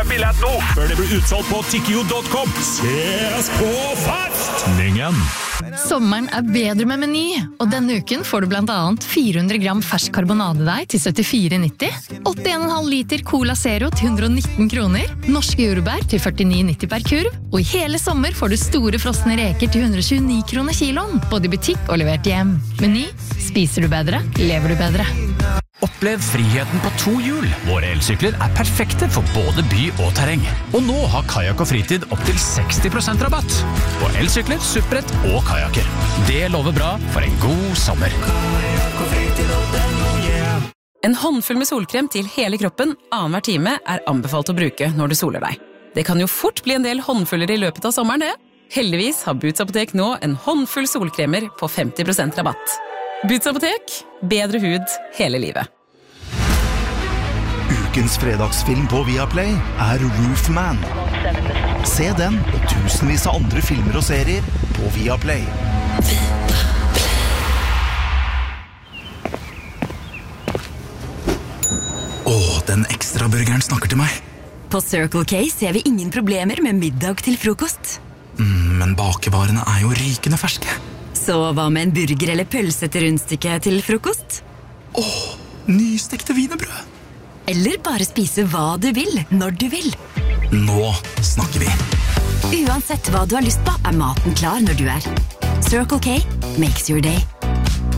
deg billett nå, før det blir utsolgt på tikkio.com. Ses på festningen! Sommeren bedre med Meny, og denne uken får du blant annet 400 gram fersk karbonadedeig til 74,90, 81,5 liter Cola Zero til 119 kroner, norske jordbær til 49,90 per kurv, og i hele sommer får du store frosne reker til 129 kroner kiloen, både i butikk og levert hjem. Meny, spiser du bedre, lever du bedre. Opplev friheten på 2 hjul. Våre elsykler perfekte for både by og terreng. Og nå har Kajak og Fritid opp til 60% rabatt på elsykler, supprett og kajaker. Det lover bra for en god sommer. En håndfull med solkrem til hele kroppen annenhver time anbefalt å bruke når du soler deg. Det kan jo fort bli en del håndfuller i løpet av sommeren, det. Heldigvis har Boots Apotek nå en håndfull solkremer på 50% rabatt. Boots Apotek, bedre hud hele livet. Ukens fredagsfilm på Viaplay Roofman. Se den og tusenvis av andre filmer og serier på Viaplay. Den ekstra burgeren snakker til meg. På Circle K ser vi ingen problemer med middag til frokost. Men bakevarene jo rykende ferske. Så hva med en burger eller pølse til rundstykke til frokost? Nystekte wienerbrød. Eller bare spise hva du vil, når du vil. Nå snakker vi. Uansett hva du har lyst på, maten klar når du Circle K makes your day.